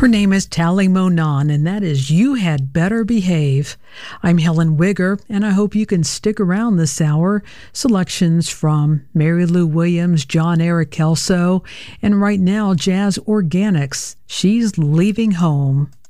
Her name is Tally Monan, and that is You Had Better Behave. I'm Helen Wigger, and I hope you can stick around this hour. Selections from Mary Lou Williams, John Eric Kelso, and right now, Jazz Organics. She's Leaving Home.